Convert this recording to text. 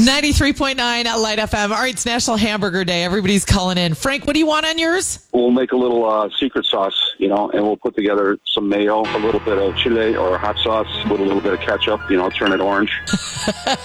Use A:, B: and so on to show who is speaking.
A: 93.9 Light FM. All right, it's National Hamburger Day. Everybody's calling in. Frank, what do you want on yours?
B: We'll make a little secret sauce, and we'll put together some mayo, a little bit of chile or hot sauce with a little bit of ketchup, turn it orange.